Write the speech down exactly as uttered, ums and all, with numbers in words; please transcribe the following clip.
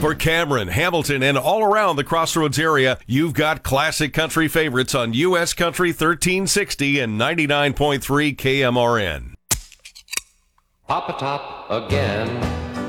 For Cameron, Hamilton, and all around the Crossroads area, you've got classic country favorites on U S Country thirteen sixty and ninety-nine point three K M R N. Pop-a-top again.